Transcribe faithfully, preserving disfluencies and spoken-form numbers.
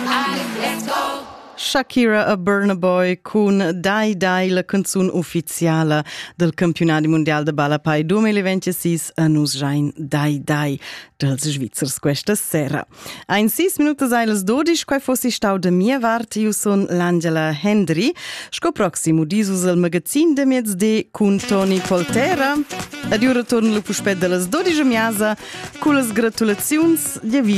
Shakira a Burna Boy con Dai Dai, la canzun ufficiala del campionat mondial de Balapai duemilaventisei a nus jain Dai Dai dels Svizzers questa sera. Ein sis minutas eilas dodici, quai fossi stau da mia vart, io son l'Angela Hendry. Sco proximo disus al magazin de mezzde con Toni Poltera. Ad io retorno lu puspet de las dodici a miasa, con las gratulaziuns, gli